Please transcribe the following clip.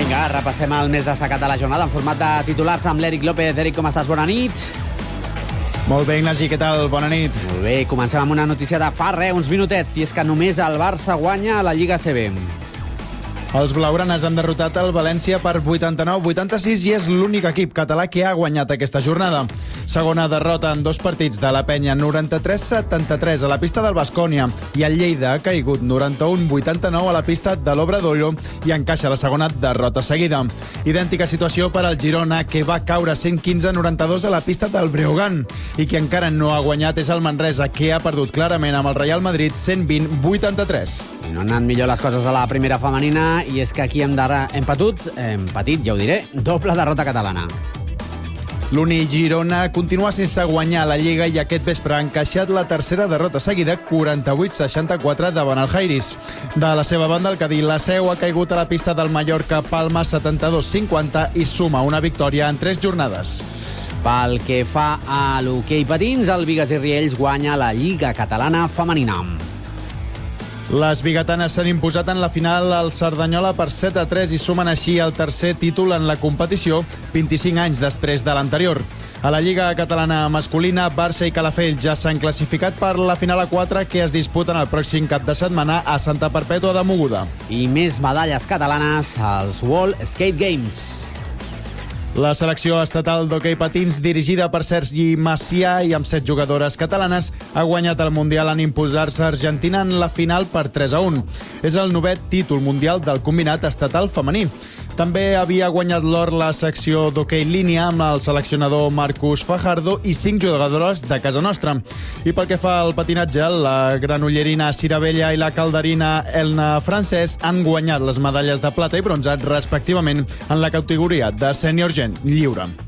Vinga, repassem el més destacat de la jornada en format de titulars amb l'Eric López. Eric, com estàs? Bona nit. Molt bé, Ignasi, què tal? Bona nit. Molt bé, comencem amb una notícia de fa uns minutets, i és que només el Barça guanya a la Lliga ACB. Els blaugranes han derrotat el València per 89-86 i és l'únic equip català que ha guanyat aquesta jornada. Segona derrota en 2 partits de la Penya, 93-73 a la pista del Baskonia, i el Lleida ha caigut 91-89 a la pista de l'Obradoiro i encaixa la segona derrota seguida. Idèntica situació per al Girona, que va caure 115-92 a la pista del Breogán, i qui encara no ha guanyat és el Manresa, que ha perdut clarament amb el Real Madrid 120-83. No han anat millor les coses a la primera femenina, i és que aquí hem patit, ja ho diré, doble derrota catalana. L'Uni Girona continua sense guanyar la Lliga i aquest vespre ha encaixat la tercera derrota seguida, 48-64 davant el Jairis. De la seva banda, el Cadí la Seu ha caigut a la pista del Mallorca Palma 72-50 i suma una victòria en 3 jornades. Pel que fa a l'hoquei patins, el Bigues i Riells guanya la Lliga Catalana Femenina. Les biguetanes s'han imposat en la final al Cerdanyola per 7-3 i sumen així el tercer títol en la competició, 25 anys després de l'anterior. A la Lliga Catalana Masculina, Barça i Calafell ja s'han classificat per la final a 4 que es disputen el pròxim cap de setmana a Santa Perpètua de Mogoda. I més medalles catalanes als World Skate Games. La selecció estatal d'hoquei patins, dirigida per Sergi Macià i amb 7 jugadores catalanes, ha guanyat el Mundial en imposar-se a Argentina en la final per 3-1. És el 9è títol mundial del combinat estatal femení. També havia guanyat l'or la secció d'hoquei línia amb el seleccionador Marcus Fajardo i 5 jugadores de casa nostra. I pel que fa al patinatge, la granollerina Ciravella i la calderina Elna Francès han guanyat les medalles de plata i bronze respectivament en la categoria de sènior lliure.